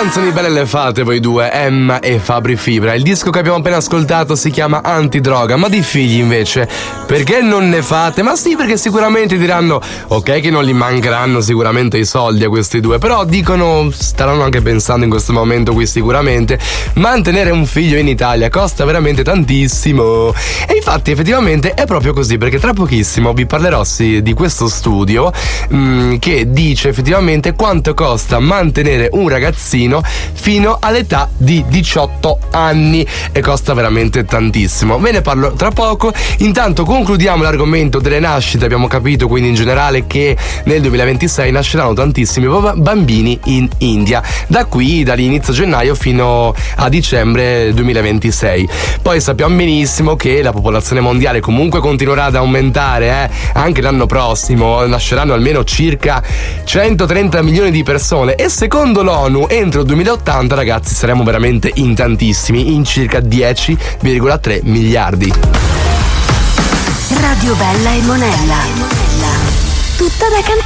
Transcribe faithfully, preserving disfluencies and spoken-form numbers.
canzoni belle le fate voi due, Emma e Fabri Fibra. Il disco che abbiamo appena ascoltato si chiama Antidroga, ma di figli invece perché non ne fate? Ma sì, perché sicuramente diranno ok che non gli mancheranno sicuramente i soldi a questi due, però dicono, staranno anche pensando in questo momento qui sicuramente, mantenere un figlio in Italia costa veramente tantissimo. E infatti effettivamente è proprio così, perché tra pochissimo vi parlerò sì, di questo studio mh, che dice effettivamente quanto costa mantenere un ragazzino fino all'età di diciotto anni, e costa veramente tantissimo. Ve ne parlo tra poco. Intanto concludiamo l'argomento delle nascite. Abbiamo capito quindi in generale che nel duemilaventisei nasceranno tantissimi bambini in India, da qui dall'inizio gennaio fino a dicembre duemilaventisei. Poi sappiamo benissimo che la popolazione mondiale comunque continuerà ad aumentare, eh? Anche l'anno prossimo nasceranno almeno circa centotrenta milioni di persone, e secondo l'ONU entro il duemilaottanta, ragazzi, saremo veramente in tantissimi, in circa dieci virgola tre miliardi. Radio Bella e Monella, tutta da cantare.